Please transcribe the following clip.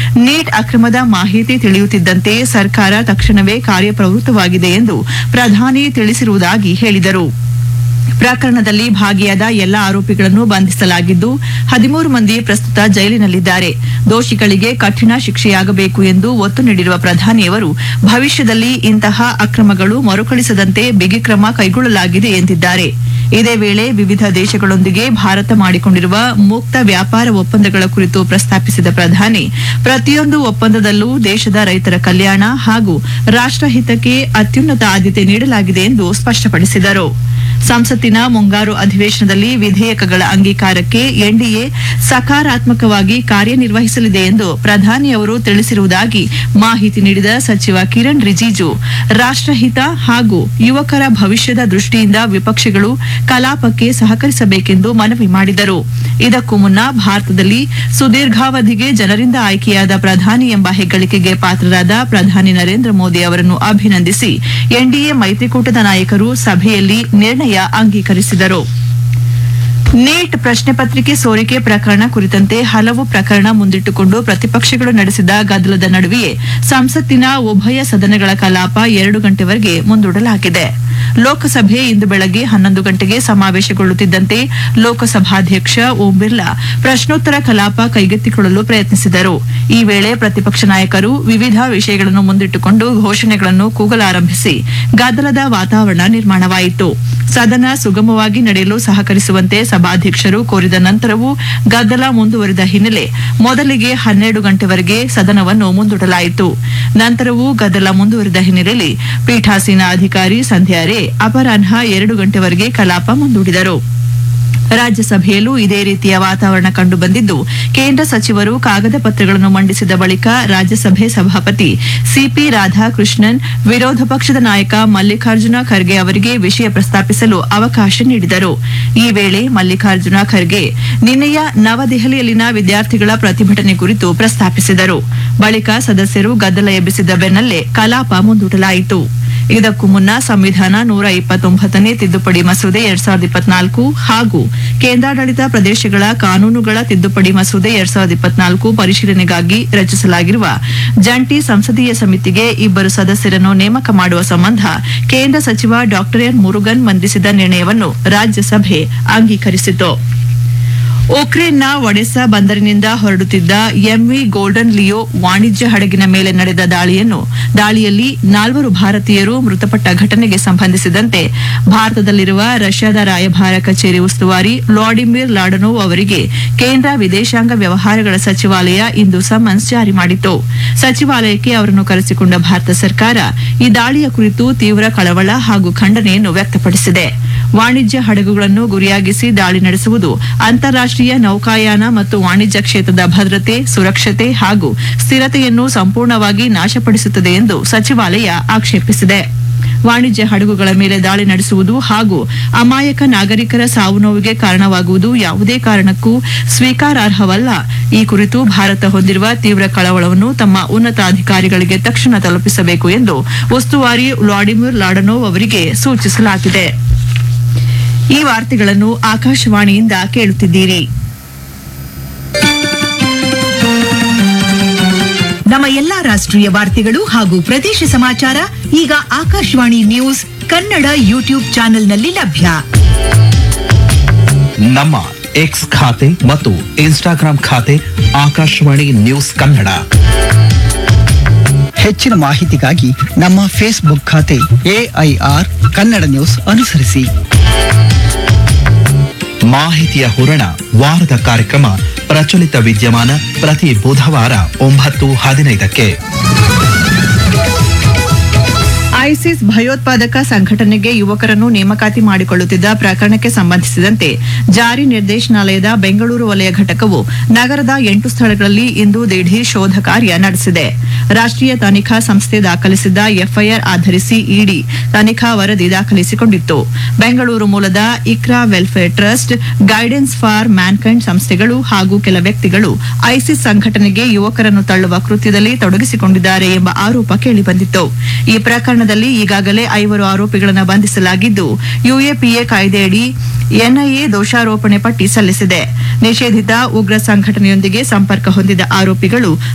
Neat ಅಕ್ರಮದ ಮಾಹಿತಿ ತಿಳಿಯುತ್ತಿದ್ದಂತೆ ಸರ್ಕಾರ ತಕ್ಷಣವೇ ಕಾರ್ಯಪ್ರವೃತ್ತವಾಗಿದೆ ಎಂದು ಪ್ರಧಾನಿ ತಿಳಿಸಿರುವುದಾಗಿ ಹೇಳಿದರು. ಪ್ರಕರಣದಲ್ಲಿ ಭಾಗಿಯಾದ ಎಲ್ಲಾ ಆರೋಪಿಗಳನ್ನು ಬಂಧಿಸಲಾಗಿದ್ದು 13 ಮಂದಿ ಪ್ರಸ್ತುತ ಜೈಲಿನಲ್ಲಿದ್ದಾರೆ. ದೋಷಿಗಳಿಗೆ ಕಠಿಣ ಶಿಕ್ಷೆಯಾಗಬೇಕು ಎಂದು ಒತ್ತು ನೀಡಿರುವ ಪ್ರಧಾನಿಯವರು ಭವಿಷ್ಯದಲ್ಲಿ ಇಂತಹ ಅಕ್ರಮಗಳು ಮರುಕಳಿಸದಂತೆ ಬಿಗಿ ಕ್ರಮ ಕೈಗೊಳ್ಳಲಾಗಿದೆ ಎಂದಿದ್ದಾರೆ. ಇದೇ ವೇಳೆ ವಿವಿಧ ದೇಶಗಳೊಂದಿಗೆ ಭಾರತ ಮಾಡಿಕೊಂಡಿರುವ ಮುಕ್ತ ವ್ಯಾಪಾರ ಒಪ್ಪಂದಗಳ ಕುರಿತು ಪ್ರಸ್ತಾಪಿಸಿದ ಪ್ರಧಾನಿ ಪ್ರತಿಯೊಂದು ಒಪ್ಪಂದದಲ್ಲೂ ದೇಶದ ರೈತರ ಕಲ್ಯಾಣ ಹಾಗೂ ರಾಷ್ಟ್ರಹಿತಕ್ಕೆ ಅತ್ಯುನ್ನತ ಆದ್ಯತೆ ನೀಡಲಾಗಿದೆ ಎಂದು ಸ್ಪಷ್ಟಪಡಿಸಿದರು. ಸಂಸತ್ತಿನ ಮುಂಗಾರು ಅಧಿವೇಶನದಲ್ಲಿ ವಿಧೇಯಕಗಳ ಅಂಗೀಕಾರಕ್ಕೆ ಎನ್ಡಿಎ ಸಕಾರಾತ್ಮಕವಾಗಿ ಕಾರ್ಯನಿರ್ವಹಿಸಲಿದೆ ಎಂದು ಪ್ರಧಾನಿಯವರು ತಿಳಿಸಿರುವುದಾಗಿ ಮಾಹಿತಿ ನೀಡಿದ ಸಚಿವ ಕಿರಣ್ ರಿಜಿಜು, ರಾಷ್ಟ್ರಹಿತ ಹಾಗೂ ಯುವಕರ ಭವಿಷ್ಯದ ದೃಷ್ಟಿಯಿಂದ ವಿಪಕ್ಷಗಳು ಕಲಾಪಕ್ಕೆ ಸಹಕರಿಸಬೇಕೆಂದು ಮನವಿ ಮಾಡಿದರು. ಇದಕ್ಕೂ ಮುನ್ನ ಭಾರತದಲ್ಲಿ ಸುದೀರ್ಘಾವಧಿಗೆ ಜನರಿಂದ ಆಯ್ಕೆಯಾದ ಪ್ರಧಾನಿ ಎಂಬ ಹೆಗ್ಗಳಿಕೆಗೆ ಪಾತ್ರರಾದ ಪ್ರಧಾನಿ ನರೇಂದ್ರ ಮೋದಿ ಅವರನ್ನು ಅಭಿನಂದಿಸಿ ಎನ್ಡಿಎ ಮೈತ್ರಿಕೂಟದ ನಾಯಕರು ಸಭೆಯಲ್ಲಿ ನಿರ್ಣಯ ಅಂಗೀಕರಿಸಿದರು. ನೀಟ್ ಪ್ರಶ್ನೆ ಪತ್ರಿಕೆ ಸೋರಿಕೆ ಪ್ರಕರಣ ಕುರಿತಂತೆ ಹಲವು ಪ್ರಕರಣ ಮುಂದಿಟ್ಟುಕೊಂಡು ಪ್ರತಿಪಕ್ಷಗಳು ನಡೆಸಿದ ಗದ್ದಲದ ನಡುವೆಯೇ ಸಂಸತ್ತಿನ ಉಭಯ ಸದನಗಳ ಕಲಾಪ 2 ಗಂಟೆವರೆಗೆ ಮುಂದೂಡಲಾಗಿದೆ. ಲೋಕಸಭೆ ಇಂದು ಬೆಳಗ್ಗೆ 11 ಗಂಟೆಗೆ ಸಮಾವೇಶಗೊಳ್ಳುತ್ತಿದ್ದಂತೆ ಲೋಕಸಭಾಧ್ಯಕ್ಷ ಓಂ ಬಿರ್ಲಾ ಪ್ರಶ್ನೋತ್ತರ ಕಲಾಪ ಕೈಗೆತ್ತಿಕೊಳ್ಳಲು ಪ್ರಯತ್ನಿಸಿದರು. ಈ ವೇಳೆ ಪ್ರತಿಪಕ್ಷ ನಾಯಕರು ವಿವಿಧ ವಿಷಯಗಳನ್ನು ಮುಂದಿಟ್ಟುಕೊಂಡು ಘೋಷಣೆಗಳನ್ನು ಕೂಗಲಾರಂಭಿಸಿ ಗದ್ದಲದ ವಾತಾವರಣ ನಿರ್ಮಾಣವಾಯಿತು. ಸದನ ಸುಗಮವಾಗಿ ನಡೆಯಲು ಸಹಕರಿಸುವಂತೆ ಸಭಾಧ್ಯಕ್ಷರು ಕೋರಿದ ನಂತರವೂ ಗದ್ದಲ ಮುಂದುವರಿದ ಹಿನ್ನೆಲೆ ಮೊದಲಿಗೆ 12 ಗಂಟೆವರೆಗೆ ಸದನವನ್ನು ಮುಂದೂಡಲಾಯಿತು. ನಂತರವೂ ಗದ್ದಲ ಮುಂದುವರಿದ ಹಿನ್ನೆಲೆಯಲ್ಲಿ ಪೀಠಾಸೀನ ಅಧಿಕಾರಿ ಸಂಧ್ಯಾ ರೇ ಅಪರಾಹ್ನ 2 ಗಂಟೆವರೆಗೆ ಕಲಾಪ ಮುಂದೂಡಿದರು. ರಾಜ್ಯಸಭೆಯಲ್ಲೂ ಇದೇ ರೀತಿಯ ವಾತಾವರಣ ಕಂಡುಬಂದಿದ್ದು, ಕೇಂದ್ರ ಸಚಿವರು ಕಾಗದ ಪತ್ರಗಳನ್ನು ಮಂಡಿಸಿದ ಬಳಿಕ ರಾಜ್ಯಸಭೆ ಸಭಾಪತಿ ಸಿಪಿ ರಾಧಾಕೃಷ್ಣನ್ ವಿರೋಧ ಪಕ್ಷದ ನಾಯಕ ಮಲ್ಲಿಕಾರ್ಜುನ ಖರ್ಗೆ ಅವರಿಗೆ ವಿಷಯ ಪ್ರಸ್ತಾಪಿಸಲು ಅವಕಾಶ ನೀಡಿದರು. ಈ ವೇಳೆ ಮಲ್ಲಿಕಾರ್ಜುನ ಖರ್ಗೆ ನಿನ್ನೆಯ ನವದೆಹಲಿಯಲ್ಲಿನ ವಿದ್ಯಾರ್ಥಿಗಳ ಪ್ರತಿಭಟನೆ ಕುರಿತು ಪ್ರಸ್ತಾಪಿಸಿದರು. ಬಳಿಕ ಸದಸ್ಯರು ಗದ್ದಲ ಎಬ್ಬಿಸಿದ ಬೆನ್ನಲ್ಲೇ ಕಲಾಪ ಮುಂದೂಡಲಾಯಿತು. ಇದಕ್ಕೂ ಮುನ್ನ ಸಂವಿಧಾನ 129ನೇ ತಿದ್ದುಪಡಿ ಮಸೂದೆ 2024 ಹಾಗೂ ಕೇಂದ್ರಾಡಳಿತ ಪ್ರದೇಶಗಳ ಕಾನೂನುಗಳ ತಿದ್ದುಪಡಿ ಮಸೂದೆ 2024 ಪರಿಶೀಲನೆಗಾಗಿ ರಚಿಸಲಾಗಿರುವ ಜಂಟಿ ಸಂಸದೀಯ ಸಮಿತಿಗೆ 2 ಸದಸ್ಯರನ್ನು ನೇಮಕ ಮಾಡುವ ಸಂಬಂಧ ಕೇಂದ್ರ ಸಚಿವ ಡಾ ಎನ್ ಮುರುಗನ್ ಮಂಡಿಸಿದ ನಿರ್ಣಯವನ್ನು ರಾಜ್ಯಸಭೆ ಅಂಗೀಕರಿಸಿತು. ಉಕ್ರೇನ್ನ ಒಡೆಸಾ ಬಂದರಿನಿಂದ ಹೊರಡುತ್ತಿದ್ದ ಎಂವಿ ಗೋಲ್ಡನ್ ಲಿಯೋ ವಾಣಿಜ್ಯ ಹಡಗಿನ ಮೇಲೆ ನಡೆದ ದಾಳಿಯಲ್ಲಿ 4 ಭಾರತೀಯರು ಮೃತಪಟ್ಟ ಘಟನೆಗೆ ಸಂಬಂಧಿಸಿದಂತೆ ಭಾರತದಲ್ಲಿರುವ ರಷ್ಯಾದ ರಾಯಭಾರ ಕಚೇರಿ ಉಸ್ತುವಾರಿ ವ್ಲಾಡಿಮಿರ್ ಲಾಡನೋವ್ ಅವರಿಗೆ ಕೇಂದ್ರ ವಿದೇಶಾಂಗ ವ್ಯವಹಾರಗಳ ಸಚಿವಾಲಯ ಇಂದು ಸಮನ್ಸ್ ಜಾರಿ ಮಾಡಿತು. ಸಚಿವಾಲಯಕ್ಕೆ ಅವರನ್ನು ಕರೆಸಿಕೊಂಡ ಭಾರತ ಸರ್ಕಾರ ಈ ದಾಳಿಯ ಕುರಿತು ತೀವ್ರ ಕಳವಳ ಹಾಗೂ ಖಂಡನೆಯನ್ನು ವ್ಯಕ್ತಪಡಿಸಿದೆ. ವಾಣಿಜ್ಯ ಹಡಗುಗಳನ್ನು ಗುರಿಯಾಗಿಸಿ ದಾಳಿ ನಡೆಸುವುದು ಅಂತಾರಾಷ್ಟೀಯ ನೌಕಾಯಾನ ಮತ್ತು ವಾಣಿಜ್ಯ ಕ್ಷೇತ್ರದ ಭದ್ರತೆ, ಸುರಕ್ಷತೆ ಹಾಗೂ ಸ್ಥಿರತೆಯನ್ನು ಸಂಪೂರ್ಣವಾಗಿ ನಾಶಪಡಿಸುತ್ತದೆ ಎಂದು ಸಚಿವಾಲಯ ಆಕ್ಷೇಪಿಸಿದೆ. ವಾಣಿಜ್ಯ ಹಡಗುಗಳ ಮೇಲೆ ದಾಳಿ ನಡೆಸುವುದು ಹಾಗೂ ಅಮಾಯಕ ನಾಗರಿಕರ ಸಾವು ನೋವಿಗೆ ಕಾರಣವಾಗುವುದು ಯಾವುದೇ ಕಾರಣಕ್ಕೂ ಸ್ವೀಕಾರಾರ್ಹವಲ್ಲ. ಈ ಕುರಿತು ಭಾರತ ಹೊಂದಿರುವ ತೀವ್ರ ಕಳವಳವನ್ನು ತಮ್ಮ ಉನ್ನತ ಅಧಿಕಾರಿಗಳಿಗೆ ತಕ್ಷಣ ತಲುಪಿಸಬೇಕು ಎಂದು ಉಸ್ತುವಾರಿ ವ್ಲಾಡಿಮಿರ್ ಲಾಡನೋವ್ ಅವರಿಗೆ ಸೂಚಿಸಲಾಗಿದೆ. ಈ ವಾರ್ತೆಗಳನ್ನು ಆಕಾಶವಾಣಿಯಿಂದ ಕೇಳುತ್ತಿದ್ದೀರಿ. ನಮ್ಮ ಎಲ್ಲಾ ರಾಷ್ಟ್ರೀಯ ವಾರ್ತೆಗಳು ಹಾಗೂ ಪ್ರದೇಶ ಸಮಾಚಾರ ಈಗ ಆಕಾಶವಾಣಿ ನ್ಯೂಸ್ ಕನ್ನಡ ಯೂಟ್ಯೂಬ್ ಚಾನೆಲ್ನಲ್ಲಿ ಲಭ್ಯ. ನಮ್ಮ ಎಕ್ಸ್ ಖಾತೆ ಮತ್ತು ಇನ್ಸ್ಟಾಗ್ರಾಂ ಖಾತೆ ಆಕಾಶವಾಣಿ ನ್ಯೂಸ್ ಕನ್ನಡ. ಹೆಚ್ಚಿನ ಮಾಹಿತಿಗಾಗಿ ನಮ್ಮ ಫೇಸ್ಬುಕ್ ಖಾತೆ ಎಐಆರ್ ಕನ್ನಡ ನ್ಯೂಸ್ ಅನುಸರಿಸಿ. ಮಾಹಿತಿಯ ಹೂರಣ ವಾರದ ಕಾರ್ಯಕ್ರಮ ಪ್ರಚಲಿತ ವಿದ್ಯಮಾನ ಪ್ರತಿ ಬುಧವಾರ 9:15ಕ್ಕೆ. ಐಸಿಸ್ ಭಯೋತ್ಪಾದಕ ಸಂಘಟನೆಗೆ ಯುವಕರನ್ನು ನೇಮಕಾತಿ ಮಾಡಿಕೊಳ್ಳುತ್ತಿದ್ದ ಪ್ರಕರಣಕ್ಕೆ ಸಂಬಂಧಿಸಿದಂತೆ ಜಾರಿ ನಿರ್ದೇಶನಾಲಯದ ಬೆಂಗಳೂರು ವಲಯ ಘಟಕವು ನಗರದ 8 ಸ್ಥಳಗಳಲ್ಲಿ ಇಂದು ದಿಢೀರ್ ಶೋಧ ಕಾರ್ಯ ನಡೆಸಿದೆ. ರಾಷ್ಟ್ರೀಯ ತನಿಖಾ ಸಂಸ್ಥೆ ದಾಖಲಿಸಿದ್ದ ಎಫ್ಐಆರ್ ಆಧರಿಸಿ ಇಡಿ ತನಿಖಾ ವರದಿ ದಾಖಲಿಸಿಕೊಂಡಿತ್ತು. ಬೆಂಗಳೂರು ಮೂಲದ Iqra welfare trust, guidance for Mankind ಸಂಸ್ಥೆಗಳು ಹಾಗೂ ಕೆಲ ವ್ಯಕ್ತಿಗಳು ಐಸಿಸ್ ಸಂಘಟನೆಗೆ ಯುವಕರನ್ನು ತಳ್ಳುವ ಕೃತ್ಯದಲ್ಲಿ ತೊಡಗಿಸಿಕೊಂಡಿದ್ದಾರೆ ಎಂಬ ಆರೋಪ ಕೇಳಿಬಂದಿತ್ತು. ಈ ಪ್ರಕರಣದಲ್ಲಿ ಈಗಾಗಲೇ 5 ಆರೋಪಿಗಳನ್ನು ಬಂಧಿಸಲಾಗಿದ್ದು, ಯುಎಪಿಎ ಕಾಯ್ದೆಯಡಿ ಎನ್ಐಎ ದೋಷಾರೋಪಣೆ ಪಟ್ಟಿ ಸಲ್ಲಿಸಿದೆ. ನಿಷೇಧಿತ ಉಗ್ರ ಸಂಘಟನೆಯೊಂದಿಗೆ ಸಂಪರ್ಕ ಹೊಂದಿದ ಆರೋಪಿಗಳು